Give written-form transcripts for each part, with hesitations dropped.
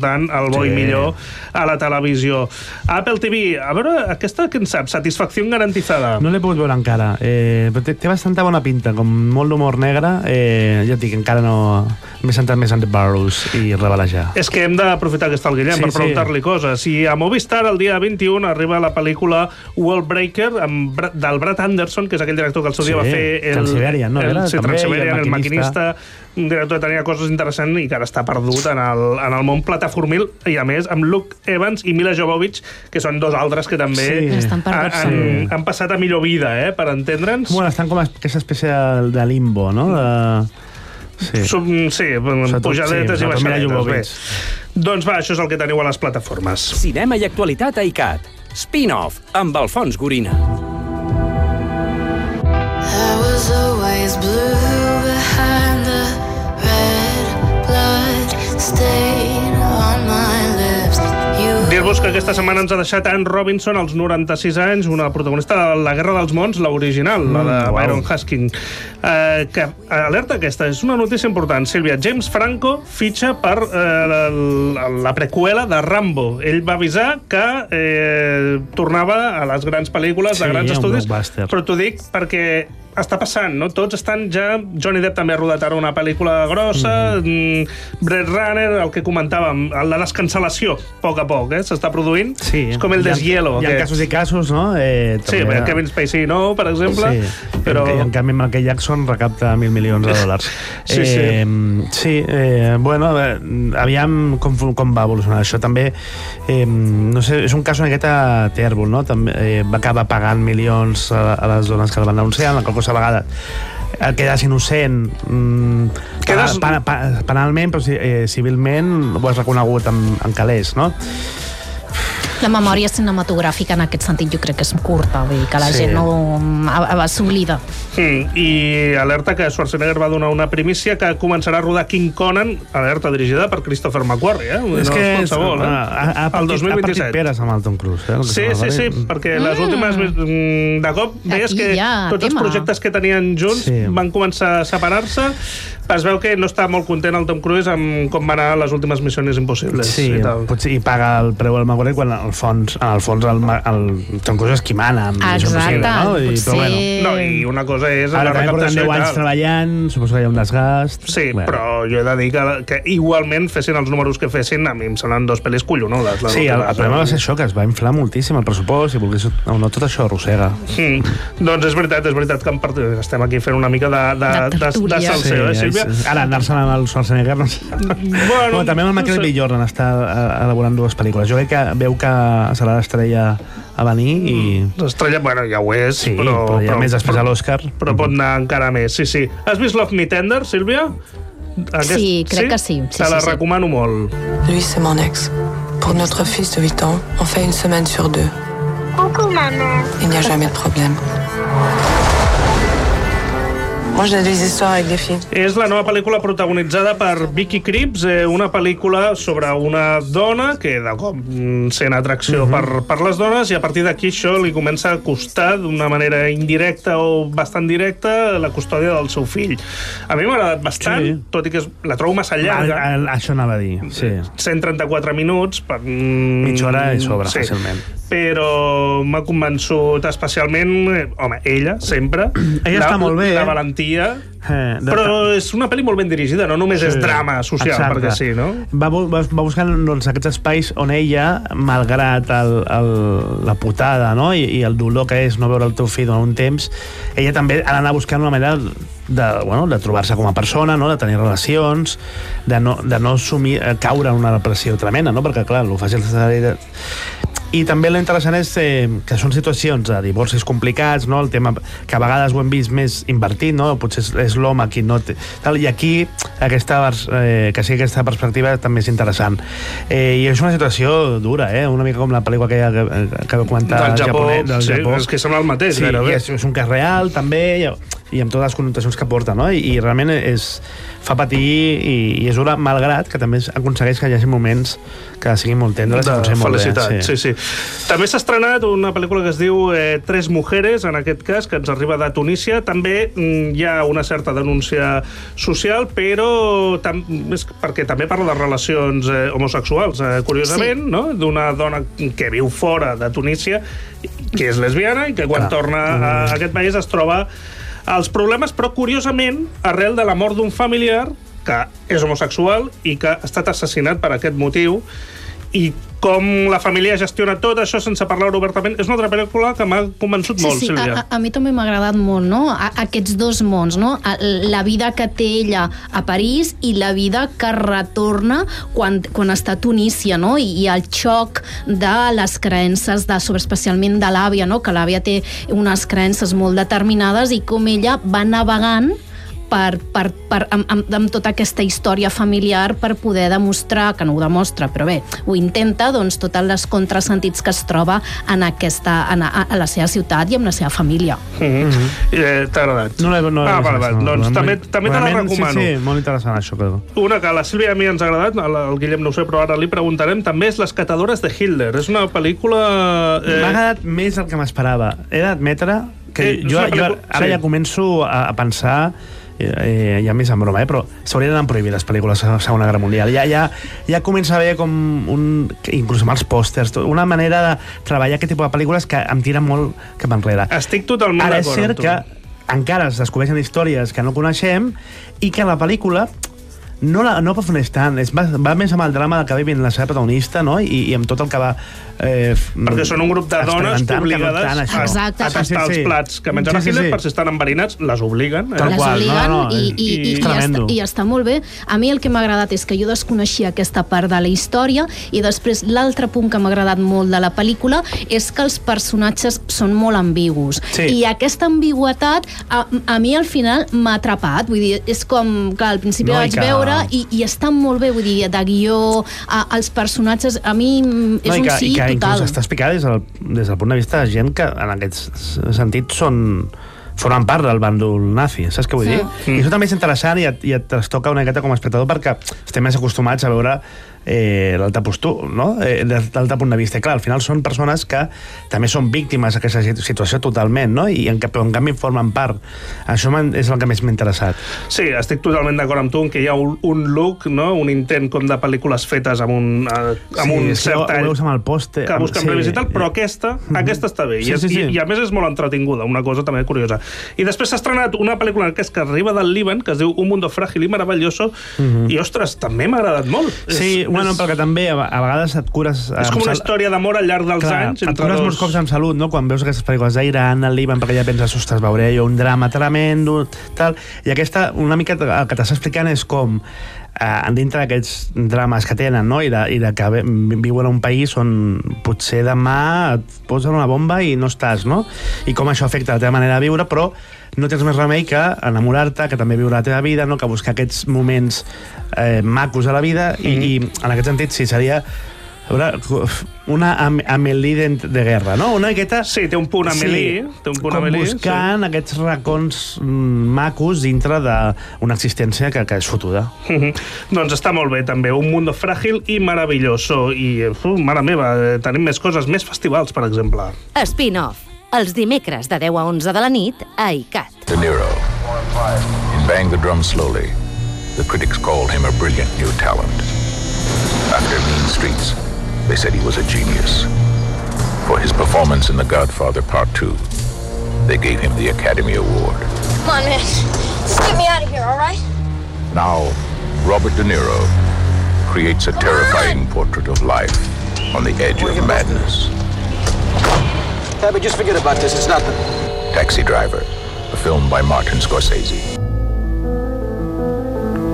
portant el bo i millor a la televisió. Apple TV, a veure, aquesta què en saps? Satisfacció garantizada. No l'he pogut veure encara, però té bastanta bona pinta, com molt d'humor negre. Ja et dic, encara no... M'he centrat més en The Burrows i revelejar. És que hem d'aprofitar que està el Guillem per preguntar-li coses. I a Movistar, el dia 21, arriba la pel·lícula Worldbreaker del Brad Anderson, que és aquell director que al seu dia va fer Transsiberian, no? Transsiberian, el maquinista, un director que tenia coses interessants i que ara està perdut en el món plataformil, i a més amb Luke Evans i Mila Jovovich, que són dos altres que també han passat a millor vida, per entendre'ns. Bueno, estan com aquesta espècie de limbo, no? Sí, pujadetes i baixadetes. Doncs va, això és el que teniu a les plataformes. Cinema i actualitat a ICAT. Spin-off, amb Alfons Gorina. I was always blue behind the red blood stain on my lips. Dir-vos que aquesta setmana ens ha deixat Anne Robinson als 96 anys, una protagonista de La Guerra dels Mons, l'original, la de Byron Husking. Alerta aquesta, és una notícia important. Sílvia, James Franco fitxa per la preqüela de Rambo. Ell va avisar que tornava a les grans pel·lícules de grans estudis, però t'ho dic perquè està passant, no? Tots estan ja... Johnny Depp també ha rodat ara una pel·lícula grossa, Blade Runner, el que comentàvem, la descancel·lació, a poc, s'està produint. Sí. És com el deshielo. Hi ha casos i casos, no? Sí, Kevin Spacey no, per exemple. Sí, però... en canvi Michael Jackson recapta $1.000 milions. Sí. Bueno, aviam com va evolucionar això. També, no sé, és un cas una miqueta tèrbol, no? També va acabar pagant milions a les dones que el van denunciar, la qual cosa a vegades quedes innocent penalment, però civilment ho has reconegut en calés, no? La memòria cinematogràfica en aquest sentit jo crec que és curta, vull dir que la gent no s'oblida. I alerta que Schwarzenegger va donar una primícia que començarà a rodar King Conan, alerta dirigida per Christopher McQuarrie, és que ha partit peres amb el Tom Cruise. Sí, perquè les últimes de cop veies que tots els projectes que tenien junts van començar a separar-se. Es veu que no està molt content el Tom Cruise amb com van anar les últimes Missions Impossibles. Sí, potser hi paga el preu al McQuarrie quan en el fons el Tom Cruise és qui mana amb Missió Impossible, no? No, i una cosa és ara també porten 10 anys treballant, suposo que hi ha un desgast. Sí, però jo he de dir que igualment fessin els números que fessin, a mi em semblen dos pel·lis collonudes. Sí, el problema va ser això, que es va inflar moltíssim el pressupost i volgués... No, tot això arrossega. Doncs és veritat que estem aquí fent una mica de salseo, Sílvia? Ara, anar-se'n amb el Schwarzenegger no sé. Bueno, també amb el Michael B. Jordan està elaborant dues pel·lícules. Jo crec que veu que serà l'estrella a venir i... L'estrella, bueno, ja ho és, sí, però ja més després a l'Oscar. Però pot anar encara més, sí. Has vist Love Me Tender, Sílvia? Sí, crec que sí. Te la recomano molt. Lui, c'est mon ex. Pour notre fils de 8 ans, on fait une semaine sur 2. Coucou, maman. Il n'y a jamais de problème. Moi, j'ai des histoires avec des filles. És la nova pel·lícula protagonitzada per Vicky Krieps, una pel·lícula sobre una dona que de cop sent atracció per les dones i a partir d'aquí això li comença a costar d'una manera indirecta o bastant directa la custòdia del seu fill. A mi m'ha agradat bastant, tot i que la trobo massa llarga. Això anava a dir, sí. 134 minuts. Mitja hora i sobre, fàcilment. Però m'ha convençut especialment, home, ella, sempre. Ella està molt bé. La valentia. Però és una pel·li molt ben dirigida, no només és drama social, perquè sí, no? Va buscant aquests espais on ella, malgrat la putada i el dolor que és no veure el teu fill durant un temps, ella també ha d'anar buscant una manera de trobar-se com a persona, de tenir relacions, de no caure en una depressió tremenda, perquè clar, el fàcil és... I també l'interessant és que són situacions de divorcis complicats, no? El tema que a vegades ho hem vist més invertit, no? Potser és l'home qui no té... I aquí que sigui aquesta perspectiva també és interessant. I és una situació dura, una mica com la pel·lícula que vau comentar del Japó. Sí, és que sembla el mateix. Sí, és un cas real, també. i amb totes les connotacions que porta, no? I realment fa patir i és dura, malgrat que també aconsegueix que hi hagi moments que siguin molt tendres de felicitat, sí. També s'ha estrenat una pel·lícula que es diu Tres mujeres, en aquest cas, que ens arriba de Tunísia. També hi ha una certa denúncia social, però perquè també parla de relacions homosexuals, curiosament, no? D'una dona que viu fora de Tunísia, que és lesbiana i que quan torna a aquest país es troba els problemes, però curiosament arrel de la mort d'un familiar que és homosexual i que ha estat assassinat per aquest motiu, i com la família gestiona tot això sense parlar obertament. És una altra pel·lícula que m'ha convençut molt, Sílvia. A mi també m'ha agradat molt, no? Aquests dos mons, no? La vida que té ella a París i la vida que retorna quan està a Tunísia, no? I el xoc de les creences, especialment de l'àvia, no? Que l'àvia té unes creences molt determinades i com ella va navegant amb tota aquesta història familiar per poder demostrar, que no ho demostra, però bé, ho intenta, doncs, tots els contrasentits que es troba a la seva ciutat i amb la seva família. T'ha agradat? No, vale. Doncs també te la recomano. Sí, molt interessant això. Una que a la Sílvia i a mi ens ha agradat, al Guillem no ho sé, però ara li preguntarem, també és Les catadores de Hitler. És una pel·lícula... M'ha agradat més el que m'esperava. He d'admetre que jo ara ja començo a pensar... ja més en broma, però s'haurien d'anar prohibir les pel·lícules de la Segona Guerra Mundial. Ja comença a haver com inclús amb els pòsters, una manera de treballar aquest tipus de pel·lícules que em tira molt cap enrere. Estic totalment d'acord amb tu. Ara és cert que encara es descobreixen històries que no coneixem i que la pel·lícula no aprofundeix tant, va més amb el drama que va vivint la seva protagonista, no? I amb tot el que va... perquè són un grup de dones obligades a tastar els plats que mengen a Hitler per si estan enverinats, les obliguen. Les obliguen i està molt bé. A mi el que m'ha agradat és que jo desconeixia aquesta part de la història i després l'altre punt que m'ha agradat molt de la pel·lícula és que els personatges són molt ambigus. I aquesta ambigüetat a mi al final m'ha atrapat. Vull dir, és com que al principi vaig veure i està molt bé, vull dir, de guió, els personatges, a mi és un sí total. Inclús està explicat des del punt de vista de gent que en aquest sentit formen part del bàndol nazi, saps què vull dir? I això també és interessant i et trastoca una miqueta com a espectador perquè estem més acostumats a veure l'altre postur, no? L'altre punt de vista. I clar, al final són persones que també són víctimes d'aquesta situació totalment, no? I en canvi formen part. Això és el que més m'ha interessat. Sí, estic totalment d'acord amb tu en que hi ha un look, no? Un intent com de pel·lícules fetes amb un cert tall. Ho veus amb el pòster. Que busquen previs i tal, però aquesta està bé. I a més és molt entretinguda, una cosa també curiosa. I després s'ha estrenat una pel·lícula que arriba del Líban, que es diu Un mundo frágil y maravilloso, i ostres, també m'ha agradat molt. Sí, bueno, perquè també a vegades et cures... És com una història d'amor al llarg dels anys. Et cures molts cops en salut, no? Quan veus aquestes pel·lícules d'Iran, el Líban, perquè ja penses, ostres, veuré jo un drama tremendo, tal. I aquesta, una mica el que t'està explicant és com dintre d'aquests drames que tenen, no? I de que viuen en un país on potser demà et posen una bomba i no estàs, no? I com això afecta la teva manera de viure, però no tens més remei que enamorar-te, que també viure la teva vida, no? Que buscar aquests moments macos a la vida i en aquest sentit sí, seria una Amélie de guerra, no? Una miqueta... Sí, té un punt Amélie. Com buscant aquests racons macos dintre d'una existència que és fotuda. Doncs està molt bé, també. Un mundo frágil i maravilloso. I, mare meva, tenim més coses, més festivals, per exemple. Spin-off. Els dimecres de 10 a 11 de la nit a ICAT. De Niro. In Bang the Drum Slowly, the critics called him a brilliant new talent. After Mean Streets, they said he was a genius. For his performance in The Godfather Part 2, they gave him the Academy Award. Come on, man. Just get me out of here, all right? Now, Robert De Niro creates a terrifying portrait of life on the edge of madness. But just forget about this, it's nothing. Taxi Driver, a film by Martin Scorsese.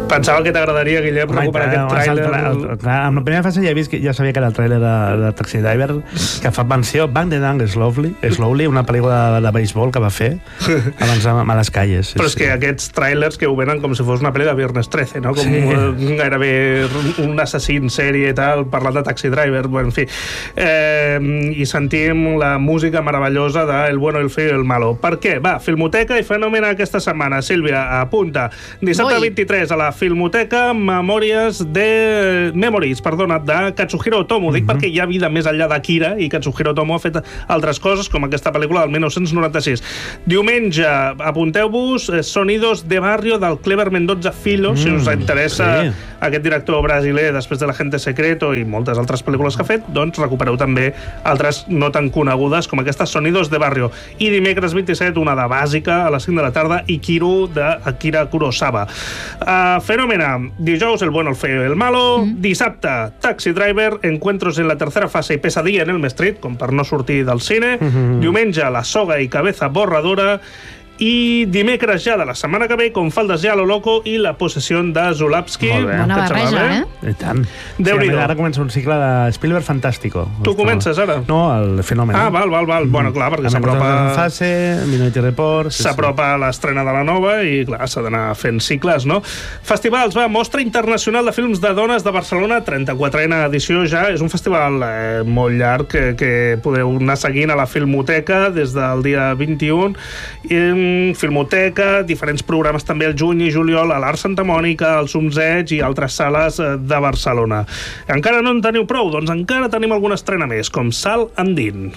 Pensava que t'agradaria, Guillem, recuperar aquest tràiler. En la primera fase ja sabia que era el tràiler de Taxi Driver, que fa menció Bang the Dang Slowly, una pel·lícula de béisbol que va fer abans a les calles. Però és que aquests tràilers que ho venen com si fos una pel·li de Viernes 13, no? Com gairebé un assassí en sèrie i tal, parlant de Taxi Driver, bueno, en fi. I sentim la música meravellosa de El bueno, el feo i el malo. Per què? Va, Filmoteca i Fenòmena aquesta setmana. Sílvia, apunta. Dissabte 23 a la Filmoteca, Memories, de Katsuhiro Otomo. Dic perquè hi ha vida més enllà d'Akira i Katsuhiro Otomo ha fet altres coses, com aquesta pel·lícula del 1996. Diumenge, apunteu-vos, Sonidos de Barrio del Clever Mendoza Filho, si us interessa aquest director brasiler després de La Gente Secreto i moltes altres pel·lícules que ha fet, doncs recupereu també altres no tan conegudes com aquesta Sonidos de Barrio. I dimecres 27, una de bàsica a les 5 de la tarda, Ikiru d'Akira Kurosawa. Fenòmena, dijous El bueno, el feo i el malo, dissabte Taxi Driver, Encuentros en la tercera fase i Pesadilla en Elm Street, com per no sortir del cine, diumenge La soga i cabeza borradora, i dimecres ja de la setmana que ve, Con faldas ya lo loco i La possessió de Zulawski. Bona barreja, I tant. Déu-n'hi-do. Ara comença un cicle de Spielberg fantàstico. Tu comences ara? No, el Fenòmena. Val. Bueno, clar, perquè s'apropa... fase, Minority Report... S'apropa l'estrena de la nova i, clar, s'ha d'anar fent cicles, no? Festivals, Mostra Internacional de Films de Dones de Barcelona, 34a edició ja. És un festival molt llarg que podeu anar seguint a la Filmoteca des del dia 21. Filmoteca, diferents programes també al juny i juliol a l'Art Santa Mònica, al Sumseig i altres sales de Barcelona. Encara no en teniu prou? Doncs encara tenim alguna estrena més, com Sal Andín.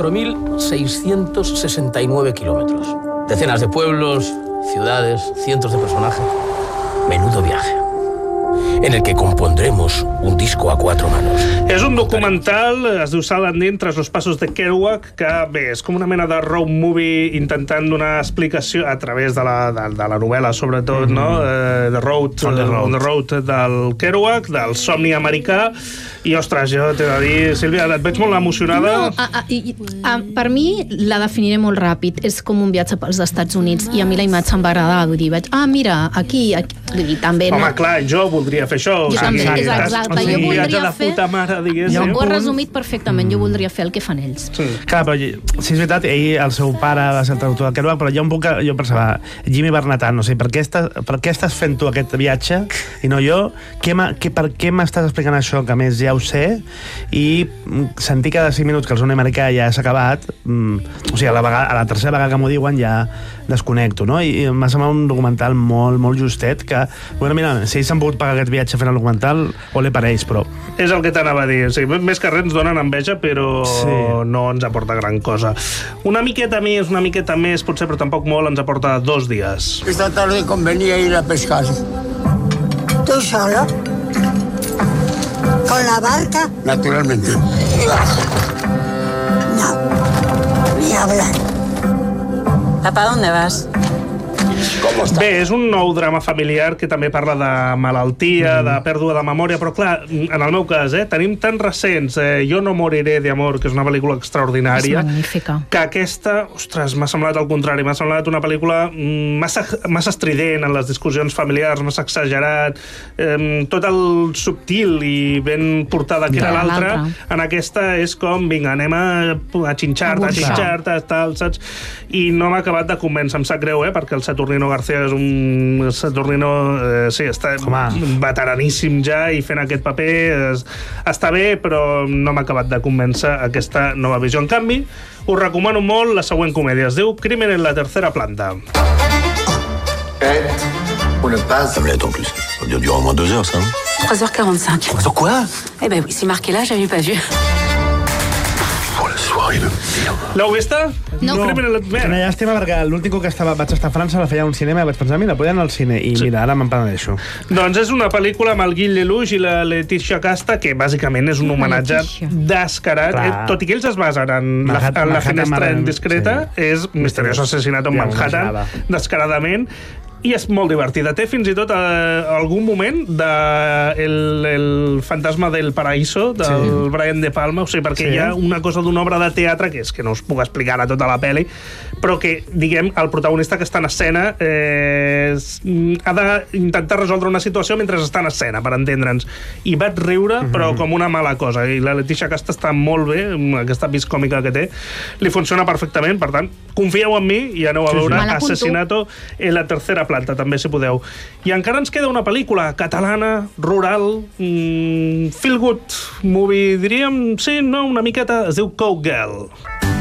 4.669 kilómetros. Decenas de pueblos, ciudades, cientos de personajes. Menudo viaje. En el que compondremos un disco a 4 manos. És un documental, es diu Sal Andín tras los pasos de Kerouac, que bé, és com una mena de road movie intentant donar explicació a través de la novel·la, sobretot, no? The Road, on the road del Kerouac, del somni americà. I, ostres, jo t'he de dir, Sílvia, et veig molt emocionada. No, per mi la definiré molt ràpid. És com un viatge pels Estats Units i a mi la imatge em va agradar. Vull dir, mira, aquí i també... Home, clar, jo voldria fer això. Jo també, exacte. Jo voldria fer... Mare, ho has resumit perfectament. Jo voldria fer el que fan ells. Clar, però sí, és veritat, el seu pare va ser el traductor del Kerouac, però hi ha un punt que jo pensava, Jimmy Bernatan, no sé, per què estàs fent tu aquest viatge i no jo? Per què m'estàs explicant això, que a més ja ho sé, i sentir cada 5 minuts que el somni americà ja s'ha acabat, o sigui, a la tercera vegada que m'ho diuen ja desconnecto, no? I m'ha semblat un documental molt, molt justet, que, bueno, mira, si ells s'han pogut pagar aquest viatge fent el documental, ole per ells, però... És el que t'anava a dir, sí, més que res ens donen enveja, però no ens aporta gran cosa. Una miqueta més, potser, però tampoc molt, ens aporta 2 dies. Esta tarde convenía ir a pescar. ¿Tú solo? ¿Con la barca? Naturalmente. No, ni hablar. Papá, ¿dónde vas? Bé, és un nou drama familiar que també parla de malaltia, de pèrdua de memòria, però clar, en el meu cas, tenim tan recents Jo no moriré de amor, que és una pel·lícula extraordinària, és magnífica, que aquesta, ostres, m'ha semblat al contrari, m'ha semblat una pel·lícula massa estrident en les discussions familiars, massa exagerat, tot el subtil i ben portada que era l'altra, en aquesta és com, vinga, anem a xinxar-te, tal, saps? I no m'ha acabat de convèncer, em sap greu, perquè el Saturnino García és un Saturnino, sí, està veteraníssim ja i fent aquest paper està bé, però no m'ha acabat de convèncer aquesta nova visió. En canvi, us recomano molt la següent comèdia, es diu Crimen en la tercera planta. On ne passe. Ça me l'aide en plus. Ça doit durer au moins 2 heures, ça. 3h45. Quoi? Eh ben oui, c'est marqué là, j'avais pas vu. L'heu vista? No. Una llàstima, perquè l'últim que vaig estar a França la feia a un cinema i vaig pensar, mira, podien anar al cine, i mira, ara me'n penedeixo. Doncs és una pel·lícula amb el Guy Lelouch i la Leticia Casta, que bàsicament és un homenatge descarat, tot i que ells es basen en la finestra indiscreta, és Misteriós assassinat en Manhattan, descaradament. I és molt divertida. Té fins i tot algun moment el fantasma del paraíso del Brian De Palma, o sigui, perquè hi ha una cosa d'una obra de teatre que és que no us puc explicar a tota la pel·li, però que, diguem, el protagonista que està en escena ha d'intentar resoldre una situació mentre està en escena, per entendre'ns. I vaig riure, però com una mala cosa. I la Leticia Casta està molt bé, aquesta vis còmica que té, li funciona perfectament, per tant, confieu en mi i aneu a veure Asesinato en la tercera planta, també si podeu. I encara ens queda una pel·lícula catalana, rural, feel good movie, diríem, sí, no, una miqueta, es diu Cowgirl.